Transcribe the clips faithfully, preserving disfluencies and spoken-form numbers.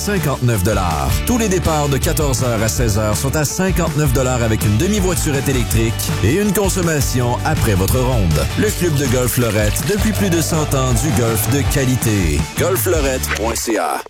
cinquante-neuf dollars. Tous les départs de quatorze heures à seize heures sont à cinquante-neuf dollars avec une demi-voiturette électrique et une consommation après votre ronde. Le club de golf Lorette, depuis plus de cent ans, du golf de qualité. golf lorette point c a.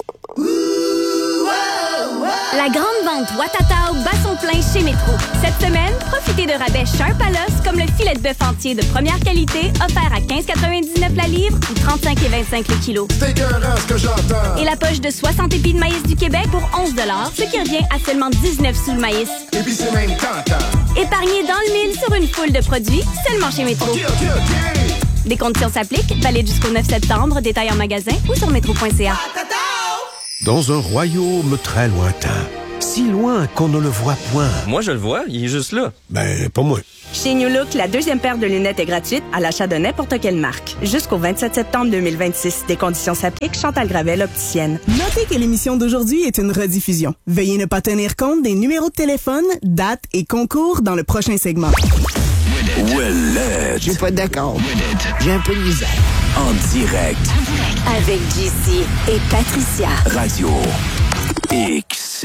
La grande vente Watatao bat son plein chez Métro. Cette semaine, profitez de rabais Sharp à l'os comme le filet de bœuf entier de première qualité offert à quinze quatre-vingt-dix-neuf la livre ou trente-cinq et vingt-cinq le kilo. C'est écœurant ce que j'entends! Et la poche de soixante épis de maïs du Québec pour onze dollars, ce qui revient à seulement dix-neuf sous le maïs. Et puis c'est même tentant! Épargnez dans le mille sur une foule de produits seulement chez Métro. OK, OK, OK! Des conditions s'appliquent, valide jusqu'au neuf septembre, détail en magasin ou sur métro point c a. Dans un royaume très lointain, si loin qu'on ne le voit point. Moi, je le vois, il est juste là. Ben, pas moi. Chez New Look, la deuxième paire de lunettes est gratuite à l'achat de n'importe quelle marque. Jusqu'au vingt-sept septembre deux mille vingt-six. Des conditions s'appliquent. Chantal Gravel, opticienne. Notez que l'émission d'aujourd'hui est une rediffusion. Veuillez ne pas tenir compte des numéros de téléphone, dates et concours dans le prochain segment. Ouellette. Je suis pas d'accord. J'ai un peu de misère. En direct. Avec J C et Patricia. Radio X.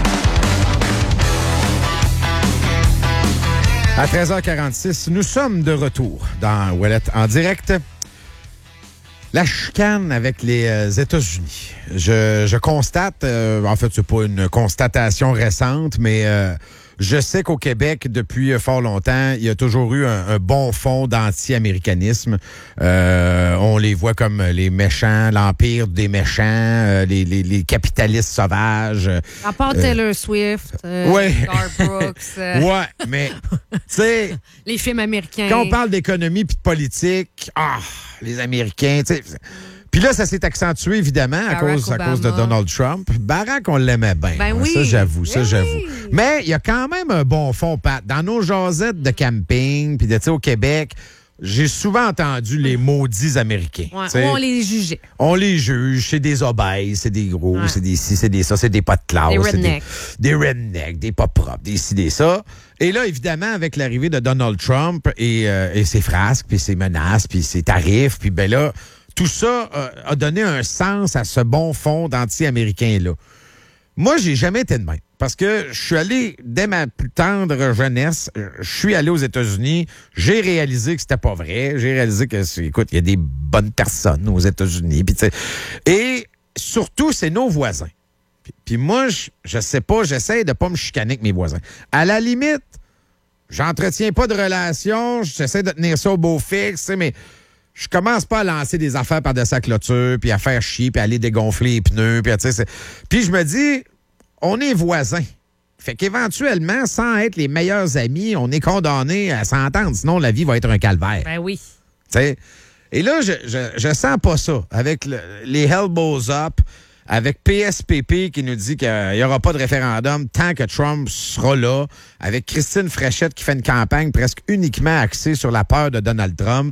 À treize heures quarante-six, nous sommes de retour dans Ouellette en direct. La chicane avec les euh, États-Unis. Je, je constate, euh, en fait, c'est pas une constatation récente, mais euh, je sais qu'au Québec, depuis euh, fort longtemps, il y a toujours eu un, un bon fond d'anti-américanisme. Euh, on les voit comme les méchants, l'empire des méchants, euh, les, les, les capitalistes sauvages. À part euh, Taylor Swift, euh, ouais. Garth Brooks. Euh, ouais, mais, tu sais... les films américains. Quand on parle d'économie puis de politique, ah, les Américains, tu sais... Puis là, ça s'est accentué, évidemment, à cause, à cause de Donald Trump. Barack, on l'aimait bien. Ben oui. Ça, j'avoue, ça, oui. j'avoue. Mais il y a quand même un bon fond, Pat. Dans nos jasettes de camping, puis de, tu sais, au Québec, j'ai souvent entendu les maudits Américains. Ouais, on les jugeait. On les juge. C'est des obèses, c'est des gros, ouais. c'est des ci, c'est des ça, c'est des pas de classe. Des rednecks. Des, des rednecks, des pas propres, des ci, des ça. Et là, évidemment, avec l'arrivée de Donald Trump et, euh, et ses frasques, puis ses menaces, puis ses tarifs, puis ben là... Tout ça euh, a donné un sens à ce bon fond d'anti-américain-là. Moi, j'ai jamais été de même. Parce que je suis allé, dès ma plus tendre jeunesse, je suis allé aux États-Unis, j'ai réalisé que c'était pas vrai. J'ai réalisé que, écoute, il y a des bonnes personnes aux États-Unis. Pis et surtout, c'est nos voisins. Puis, puis moi, je, je sais pas, j'essaie de pas me chicaner avec mes voisins. À la limite, j'entretiens pas de relation, j'essaie de tenir ça au beau fixe, mais... Je commence pas à lancer des affaires par-dessus la clôture, puis à faire chier, puis à aller dégonfler les pneus. Puis, tu sais, puis je me dis, on est voisins. Fait qu'éventuellement, sans être les meilleurs amis, on est condamné à s'entendre. Sinon, la vie va être un calvaire. Ben oui. Tu sais. Et là, je, je, je sens pas ça. Avec le, les elbows up, avec P S P P qui nous dit qu'il n'y aura pas de référendum tant que Trump sera là, avec Christine Fréchette qui fait une campagne presque uniquement axée sur la peur de Donald Trump.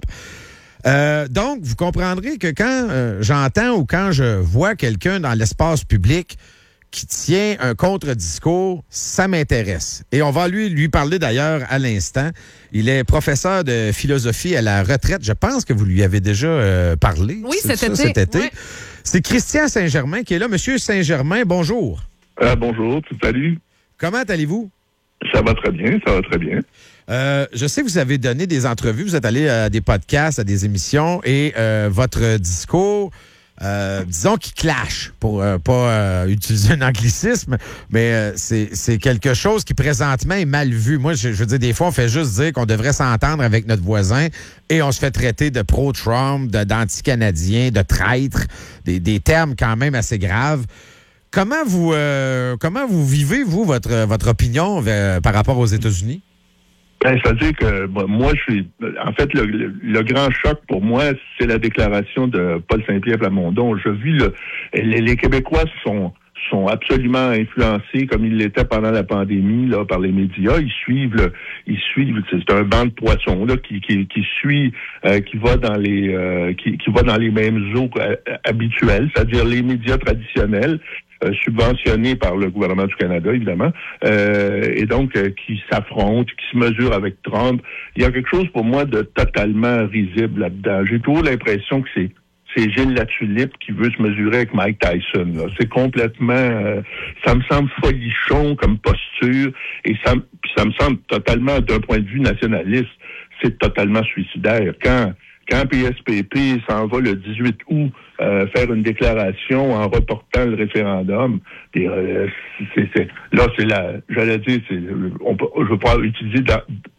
Euh, donc, vous comprendrez que quand euh, j'entends ou quand je vois quelqu'un dans l'espace public qui tient un contre-discours, ça m'intéresse. Et on va lui, lui parler d'ailleurs à l'instant. Il est professeur de philosophie à la retraite. Je pense que vous lui avez déjà euh, parlé. Oui, cet ça, été. Cet été. Ouais. C'est Christian Saint-Germain qui est là. Monsieur Saint-Germain, bonjour. Euh, bonjour, salut. Comment allez-vous? Ça va très bien, ça va très bien. Euh, je sais que vous avez donné des entrevues, vous êtes allé à des podcasts, à des émissions, et euh, votre discours, euh, disons qu'il clash, pour euh, pas euh, utiliser un anglicisme, mais euh, c'est, c'est quelque chose qui présentement est mal vu. Moi, je, je veux dire, des fois, on fait juste dire qu'on devrait s'entendre avec notre voisin, et on se fait traiter de pro-Trump, de, d'anti-canadien, de traître, des, des termes quand même assez graves. Comment vous euh, comment vous vivez, vous, votre, votre opinion euh, par rapport aux États-Unis? Ben, c'est-à-dire que bon, moi, je suis... En fait, le, le, le grand choc pour moi, c'est la déclaration de Paul Saint-Pierre Plamondon. Je vis le... Les, les Québécois sont sont absolument influencés, comme ils l'étaient pendant la pandémie, là, par les médias. Ils suivent, le, ils suivent. C'est un banc de poissons là qui qui, qui suit, euh, qui va dans les euh, qui, qui va dans les mêmes eaux euh, habituelles, c'est-à-dire les médias traditionnels. Euh, subventionnés par le gouvernement du Canada, évidemment, euh, et donc euh, qui s'affrontent, qui se mesurent avec Trump. Il y a quelque chose pour moi de totalement risible là-dedans. J'ai toujours l'impression que c'est c'est Gilles Latulippe qui veut se mesurer avec Mike Tyson. Là. C'est complètement... Euh, ça me semble folichon comme posture et ça, ça me semble totalement, d'un point de vue nationaliste, c'est totalement suicidaire. Quand, quand P S P P s'en va le dix-huit août euh, faire une déclaration en reportant le référendum, et, euh, c'est, c'est, là, c'est la... J'allais dire, c'est, on peut, je veux pas utiliser de,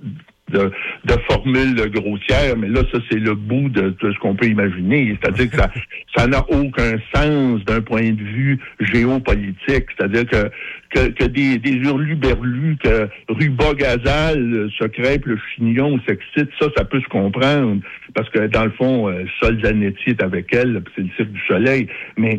de, de formules grossières, mais là, ça, c'est le bout de, de ce qu'on peut imaginer. C'est-à-dire que ça ça n'a aucun sens d'un point de vue géopolitique. C'est-à-dire que que, que des, des hurluberlus, que Ruba Gazal se crêpe le chignon, s'excite, ça, ça peut se comprendre. Parce que, dans le fond, euh, Sol Zanetti est avec elle, c'est le Cirque du Soleil. Mais,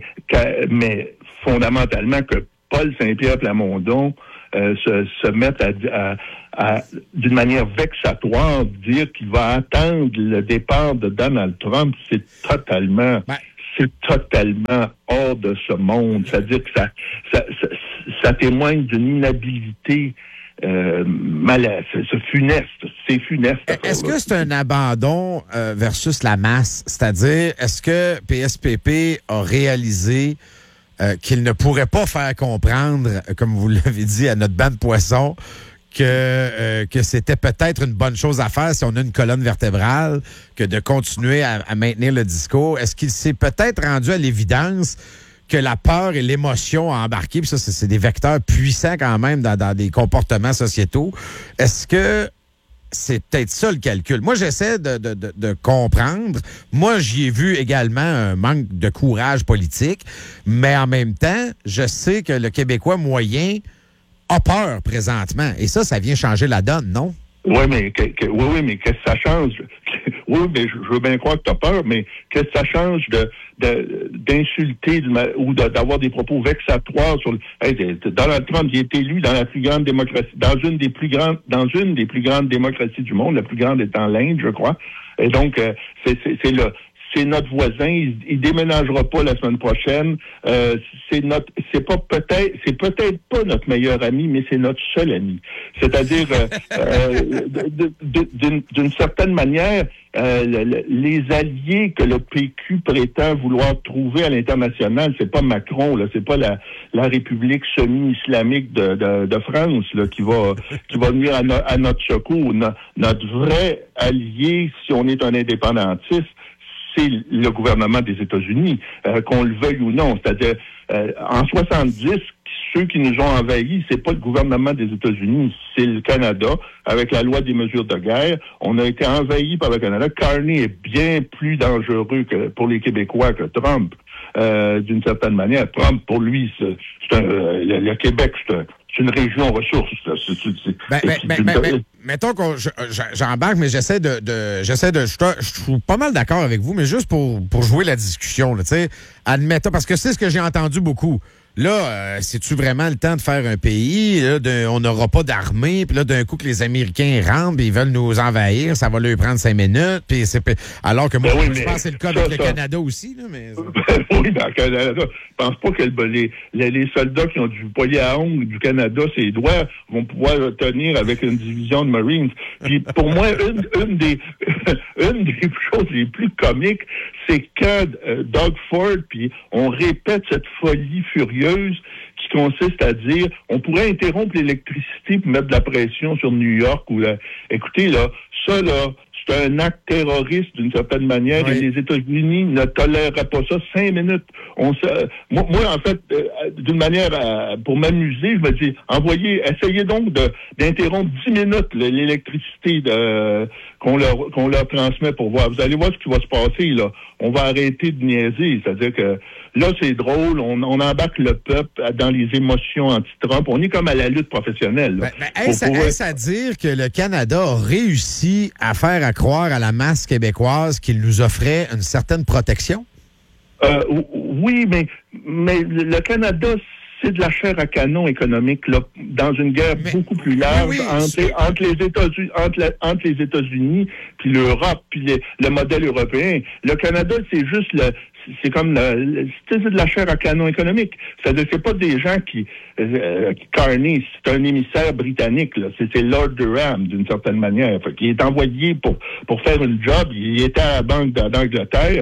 mais fondamentalement, que Paul Saint-Pierre Plamondon euh, se, se mette à, à, à, d'une manière vexatoire, dire qu'il va attendre le départ de Donald Trump, c'est totalement... Ben. C'est totalement hors de ce monde. C'est-à-dire que ça, ça, ça, ça témoigne d'une inhabilité euh, malade. C'est funeste. C'est funeste. Est-ce que c'est un abandon euh, versus la masse? C'est-à-dire, est-ce que P S P P a réalisé euh, qu'il ne pourrait pas faire comprendre, comme vous l'avez dit, à notre banc de poissons, que, euh, que c'était peut-être une bonne chose à faire si on a une colonne vertébrale, que de continuer à, à maintenir le discours? Est-ce qu'il s'est peut-être rendu à l'évidence que la peur et l'émotion ont embarqué, puis ça, c'est, c'est des vecteurs puissants quand même dans, dans des comportements sociétaux? Est-ce que c'est peut-être ça le calcul? Moi, j'essaie de, de, de, de comprendre. Moi, j'y ai vu également un manque de courage politique, mais en même temps, je sais que le Québécois moyen a peur présentement. Et ça, ça vient changer la donne, non? Oui, mais que, que, oui, oui, mais qu'est-ce que ça change? Oui, mais je, je veux bien croire que tu as peur, mais qu'est-ce que ça change de, de d'insulter ou de, d'avoir des propos vexatoires sur le. Hey, Donald Trump, il est élu dans la plus grande démocratie, dans une des plus grandes, dans une des plus grandes démocraties du monde, la plus grande étant l'Inde, je crois. Et donc, euh, c'est, c'est, c'est le. C'est notre voisin, il, il déménagera pas la semaine prochaine. Euh, c'est notre, c'est pas peut-être, c'est peut-être pas notre meilleur ami, mais c'est notre seul ami. C'est-à-dire, euh, euh, de, de, d'une, d'une certaine manière, euh, les alliés que le P Q prétend vouloir trouver à l'international, c'est pas Macron, là, c'est pas la, la République semi-islamique de, de, de France là, qui va, qui va venir à, no, à notre secours. No, notre vrai allié, si on est un indépendantiste, c'est le gouvernement des États-Unis, euh, qu'on le veuille ou non. C'est-à-dire, euh, en soixante-dix, ceux qui nous ont envahis, c'est pas le gouvernement des États-Unis, c'est le Canada, avec la loi des mesures de guerre. On a été envahis par le Canada. Carney est bien plus dangereux que, pour les Québécois que Trump, euh, d'une certaine manière. Trump, pour lui, c'est, c'est un, euh, le, le Québec, c'est un, c'est une région ressource. C'est, c'est, c'est, ben, c'est, ben, c'est ben, une... ben, mettons que j'embarque, mais j'essaie de, de j'essaie de, je, je suis pas mal d'accord avec vous, mais juste pour, pour jouer la discussion, tu sais, admettons, parce que c'est ce que j'ai entendu beaucoup. Là, euh, c'est-tu vraiment le temps de faire un pays? Là, de, on n'aura pas d'armée, puis là, d'un coup que les Américains rentrent, puis ils veulent nous envahir, ça va leur prendre cinq minutes, puis c'est alors que moi, ben oui, je pense que c'est le cas ça, avec le ça. Canada aussi. Là, mais... oui, dans le Canada. Je pense pas que les, les, les soldats qui ont du poignet à ongles du Canada, ses doigts, vont pouvoir tenir avec une division de Marines. Puis pour moi, une, une des une des choses les plus comiques, c'est quand euh, Doug Ford, puis on répète cette folie furieuse qui consiste à dire on pourrait interrompre l'électricité pour mettre de la pression sur New York ou la... Écoutez, là, ça, là, c'est un acte terroriste d'une certaine manière oui. Et les États-Unis ne toléreraient pas ça cinq minutes. On se... moi, moi, en fait, euh, d'une manière à... pour m'amuser, je me dis, envoyez, essayez donc de, d'interrompre dix minutes l'électricité de, qu'on leur, qu'on leur transmet pour voir. Vous allez voir ce qui va se passer, là. On va arrêter de niaiser. C'est-à-dire que là, c'est drôle. On, on embarque le peuple dans les émotions anti-Trump. On est comme à la lutte professionnelle. Ben, ben, est-ce, pouvoir... est-ce à dire que le Canada a réussi à faire à croire à la masse québécoise qu'il nous offrait une certaine protection? Euh, oui, mais, mais le Canada, c'est de la chair à canon économique là, dans une guerre mais, beaucoup plus large oui, entre, entre les États-Unis, entre, la, entre les États-Unis, puis l'Europe, puis les, le modèle européen. Le Canada, c'est juste le, c'est comme le, c'est de la chair à canon économique. C'est-à-dire, c'est pas des gens qui, euh, qui Carney, c'est un émissaire britannique. Là. C'est, c'est Lord Durham d'une certaine manière. Fait, il est envoyé pour pour faire une job. Il était à la Banque d'Angleterre.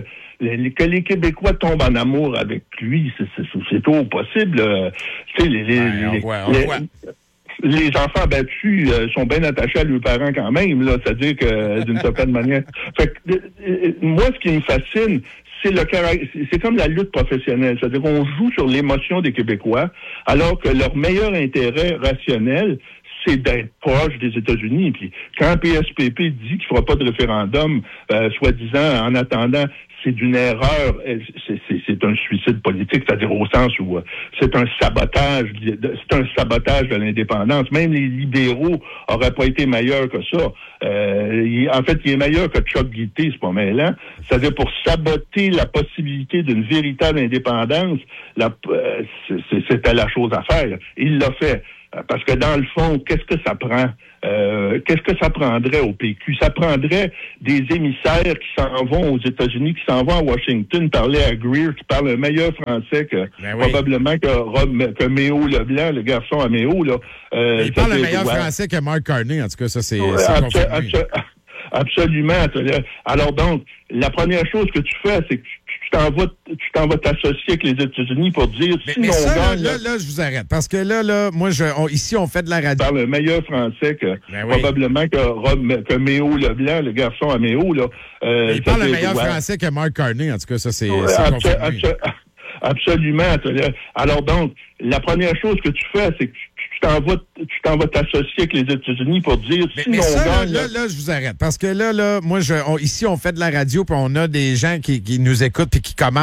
les, que les Québécois tombent en amour avec lui, c'est, c'est, c'est tout possible. Euh, tu sais, les, les, ouais, on les, voit, on les, voit. les enfants battus euh, sont bien attachés à leurs parents quand même, là, c'est-à-dire que d'une certaine manière. Fait que, euh, moi, ce qui me fascine, c'est le caractère, c'est comme la lutte professionnelle, c'est-à-dire qu'on joue sur l'émotion des Québécois, alors que leur meilleur intérêt rationnel, c'est d'être proche des États-Unis. Puis quand P S P P dit qu'il ne fera pas de référendum, euh, soi-disant, en attendant, c'est d'une erreur, c'est, c'est, c'est un suicide politique, c'est-à-dire au sens où euh, c'est un sabotage, c'est un sabotage de l'indépendance. Même les libéraux n'auraient pas été meilleurs que ça. Euh, il, en fait, il est meilleur que Chuck Guité, c'est pas mêlant. C'est-à-dire pour saboter la possibilité d'une véritable indépendance, la, euh, c'est, c'était la chose à faire. Il l'a fait. Parce que dans le fond, qu'est-ce que ça prend? Euh, qu'est-ce que ça prendrait au P Q? Ça prendrait des émissaires qui s'en vont aux États-Unis, qui s'en vont à Washington, parler à Greer, qui parle un meilleur français que ben oui. probablement que, Rob, que Méo Leblanc, le garçon à Méo. Là. Euh, il parle un meilleur ouais. français que Mark Carney, en tout cas, ça c'est, ouais, c'est abso- confirmé. abso- Absolument. Alors donc, la première chose que tu fais, c'est que tu t'en vas, tu t'en vas t'associer avec les États-Unis pour dire mais, si mais on ça, gagne. Là, là, là, je vous arrête. Parce que là, là, moi, je, on, ici, on fait de la radio. Parle un meilleur français que ben oui. probablement que, Rob, que Méo Leblanc, le garçon à Méo. Là, euh, il parle un meilleur ouais. français que Mark Carney, en tout cas, ça c'est, Ouais, c'est abso- confirmé. abso- Absolument. Alors donc, la première chose que tu fais, c'est que tu t'en vas, tu t'en vas t'associer avec les États-Unis pour dire mais, si mais on ça, gagne. là, là, là, je vous arrête. Parce que là, là, moi, je, on, ici, on fait de la radio, puis on a des gens qui, qui nous écoutent puis qui commentent.